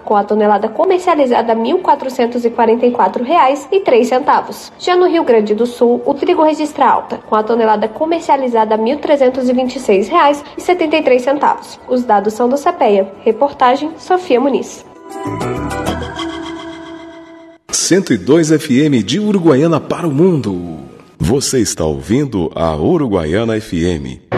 com a tonelada comercializada a R$ 1.444,03. Já no Rio Grande do Sul, o trigo registra alta, com a tonelada comercializada a R$ 1.326,73. Os dados são do CPEA. Reportagem Sofia Muniz. 102 FM de Uruguaiana para o mundo. Você está ouvindo a Uruguaiana FM.